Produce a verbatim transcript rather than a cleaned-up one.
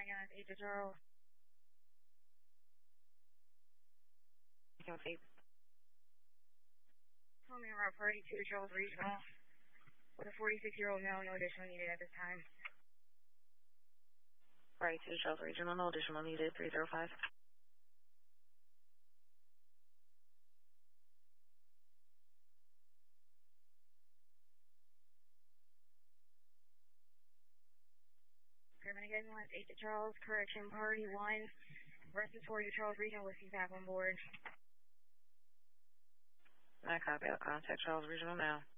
again, that's eight to Charles. Okay. Tell me around party two to Charles Regional. With a forty-six-year-old male, no additional needed at this time. Party two, Charles Regional, no additional needed, three zero five. German again, that's eight to Charles. Correction, party one. Respiratory to Charles Regional with C PAP on board. I copy. I'll contact Charles Regional now.